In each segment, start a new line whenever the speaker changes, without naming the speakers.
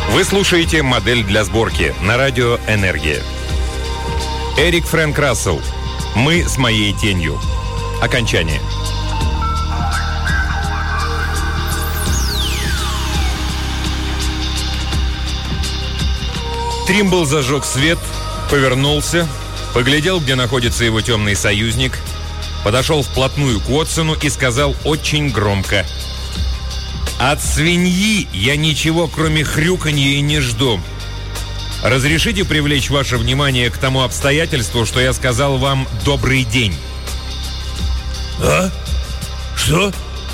Вы слушаете «Модель для сборки» на радио «Энергия». Эрик Фрэнк Рассел. «Мы с моей тенью». Окончание. Тримбл зажег свет, повернулся, поглядел, где находится его темный союзник, подошел вплотную к Уотсону и сказал очень громко: «От свиньи я ничего, кроме хрюканья, и не жду. Разрешите привлечь ваше внимание к тому обстоятельству, что я сказал вам «добрый день».
А? Что?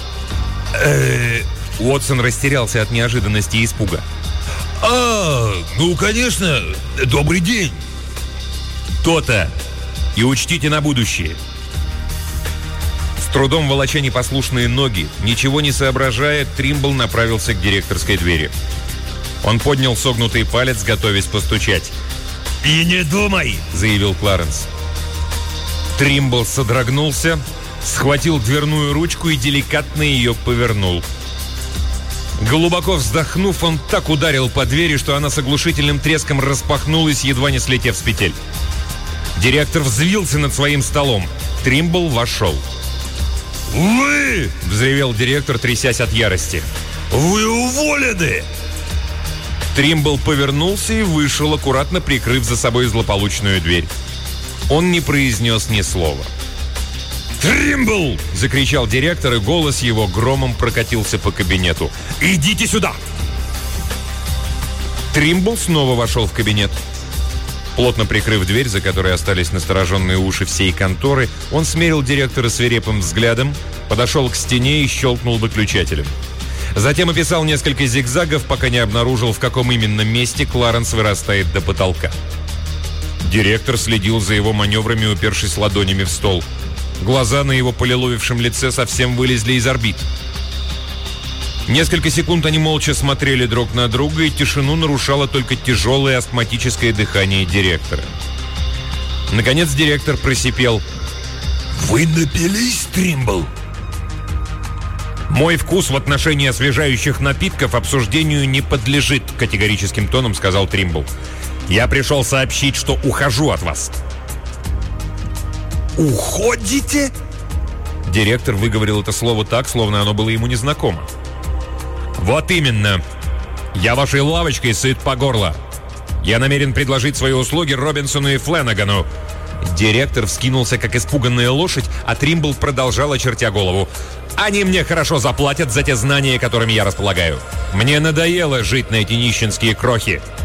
Уотсон растерялся от неожиданности и испуга.
Ну, конечно, добрый день.
То-то. И учтите на будущее. С трудом волоча непослушные ноги, ничего не соображая, Тримбл направился к директорской двери. Он поднял согнутый палец, готовясь постучать.
«И не думай!»
— заявил Кларенс. Тримбл содрогнулся, схватил дверную ручку и деликатно ее повернул. Глубоко вздохнув, он так ударил по двери, что она с оглушительным треском распахнулась, едва не слетев с петель. Директор взвился над своим столом. Тримбл вошел.
«Вы!»
— взревел директор, трясясь от ярости.
«Вы уволены!»
Тримбл повернулся и вышел, аккуратно прикрыв за собой злополучную дверь. Он не произнес ни слова.
«Тримбл!»
— закричал директор, и голос его громом прокатился по кабинету.
«Идите сюда!»
Тримбл снова вошел в кабинет. Плотно прикрыв дверь, за которой остались настороженные уши всей конторы, он смерил директора свирепым взглядом, подошел к стене и щелкнул выключателем. Затем описал несколько зигзагов, пока не обнаружил, в каком именно месте Кларенс вырастает до потолка. Директор следил за его маневрами, упершись ладонями в стол. Глаза на его полиловившем лице совсем вылезли из орбит. Несколько секунд они молча смотрели друг на друга, и тишину нарушало только тяжелое астматическое дыхание директора. Наконец директор просипел:
«Вы напились, Тримбл?»
«Мой вкус в отношении освежающих напитков обсуждению не подлежит», — категорическим тоном сказал Тримбл. «Я пришел сообщить, что ухожу от вас».
«Уходите?»
Директор выговорил это слово так, словно оно было ему незнакомо. «Вот именно. Я вашей лавочкой сыт по горло. Я намерен предложить свои услуги Робинсону и Фленагану». Директор вскинулся, как испуганная лошадь, а Тримбл продолжал, очертя голову: «Они мне хорошо заплатят за те знания, которыми я располагаю. Мне надоело жить на эти нищенские крохи.